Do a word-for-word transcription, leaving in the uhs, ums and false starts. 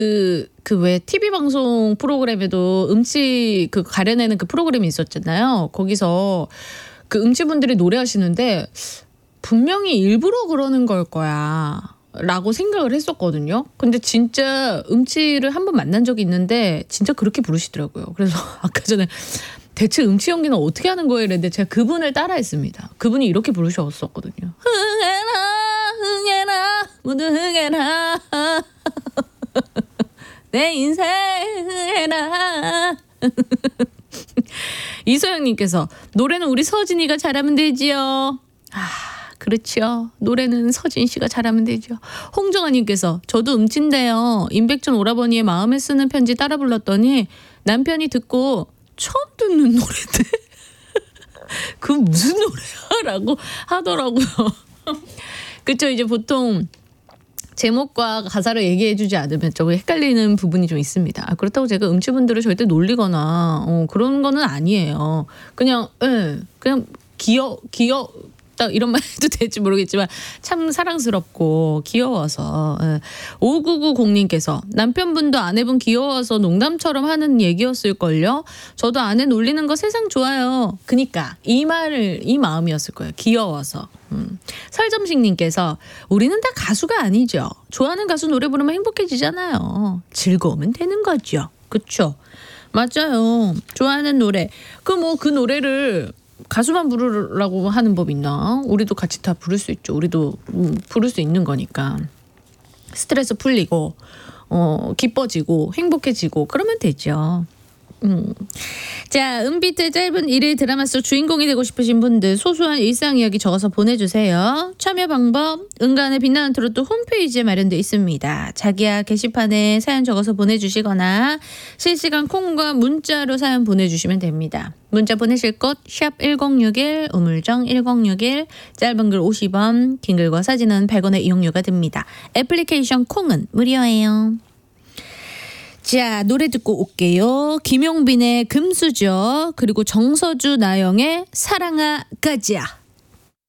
그 그 왜 티비 방송 프로그램에도 음치 그 가려내는 그 프로그램이 있었잖아요. 거기서 그 음치분들이 노래하시는데 분명히 일부러 그러는 걸 거야 라고 생각을 했었거든요. 근데 진짜 음치를 한 번 만난 적이 있는데 진짜 그렇게 부르시더라고요. 그래서 아까 전에 대체 음치 연기는 어떻게 하는 거예요? 이랬는데 제가 그분을 따라했습니다. 그분이 이렇게 부르셨었거든요. 흥해라 흥해라 모두 흥해라 내 인생 흥해라. 이소영님께서 노래는 우리 서진이가 잘하면 되지요. 아 그렇죠. 노래는 서진 씨가 잘하면 되죠. 홍정아님께서 저도 음치인데요. 임백천 오라버니의 마음에 쓰는 편지 따라 불렀더니 남편이 듣고 처음 듣는 노래인데 그 무슨 노래야? 라고 하더라고요. 그쵸. 이제 보통 제목과 가사를 얘기해주지 않으면 조금 헷갈리는 부분이 좀 있습니다. 아, 그렇다고 제가 음치분들을 절대 놀리거나 어, 그런 거는 아니에요. 그냥 예, 그냥 귀여 귀여 딱 이런 말 해도 될지 모르겠지만 참 사랑스럽고 귀여워서. 예. 오구구공님께서 남편분도 아내분 귀여워서 농담처럼 하는 얘기였을걸요. 저도 아내 놀리는 거 세상 좋아요. 그니까 이 말을 이 마음이었을 거예요. 귀여워서. 음. 설점식님께서 우리는 다 가수가 아니죠. 좋아하는 가수 노래 부르면 행복해지잖아요. 즐거우면 되는 거죠. 그쵸? 맞아요. 좋아하는 노래. 그 뭐 그 노래를 가수만 부르라고 하는 법 있나? 우리도 같이 다 부를 수 있죠. 우리도 음, 부를 수 있는 거니까. 스트레스 풀리고 어, 기뻐지고 행복해지고 그러면 되죠. 음. 자, 은비트 짧은 일일 드라마 속 주인공이 되고 싶으신 분들 소소한 일상 이야기 적어서 보내주세요. 참여 방법 은간의 빛나는 트로트 홈페이지에 마련되어 있습니다. 자기야 게시판에 사연 적어서 보내주시거나 실시간 콩과 문자로 사연 보내주시면 됩니다. 문자 보내실 곳 샵 일공육일 우물정 일공육일 짧은 글 오십 원 긴 글과 사진은 백 원의 이용료가 듭니다. 애플리케이션 콩은 무료예요. 자, 노래 듣고 올게요. 김용빈의 금수저 그리고 정서주 나영의 사랑아 가자.